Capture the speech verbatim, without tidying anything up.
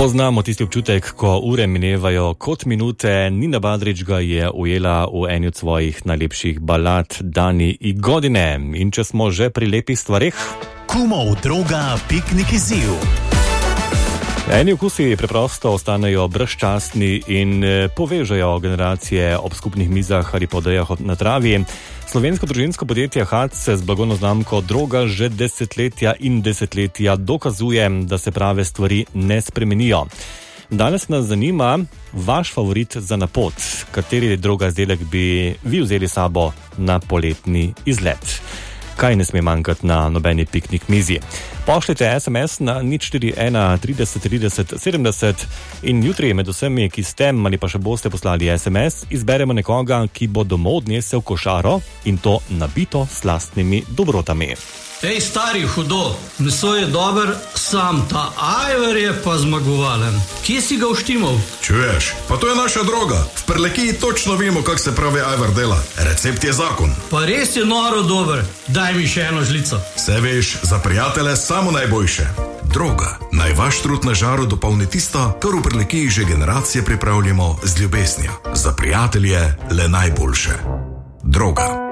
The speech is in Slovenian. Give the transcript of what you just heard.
Poznamo tisti občutek, ko ure minevajo kot minute. Nina Badrič ga je ujela v eni od svojih najlepših balad Dani i godine. In če smo že pri lepih stvareh... Kumov droga, piknik izziv. Eni okusi preprosto ostanejo brezčasni in povežejo generacije ob skupnih mizah ali podejah na travi. Slovensko družinsko podjetje H A C se z blagovno znamko Droga že desetletja in desetletja dokazuje, da se prave stvari ne spremenijo. Danes nas zanima vaš favorit za na pot. Kateri droga izdelek bi vi vzeli sabo na poletni izlet? Kaj ne sme manjkati na nobeni piknik mizi? Pošljite es em es na nič štiri ena trideset trideset sedemdeset in jutri med vsemi, ki ste ali pa še boste poslali es em es, izberemo nekoga, ki bo domov odnesel košaro in to nabito s slastnimi dobrotami. Ej, stari, hudo, meso je dober, sam ta ajvar je pa zmagovalen. Kje si ga uštimal? Čuješ, pa to je naša droga. V Prlekiji točno vemo, kak se pravi ajvar dela. Recept je zakon. Pa res je noro dober. Daj mi še eno žlico. Se veš, za prijatelje samo najboljše. Droga. Naj vaš trud na žaru dopolni tisto, kar v Prlekiji že generacije pripravljamo z ljubeznijo. Za prijatelje le najboljše. Droga.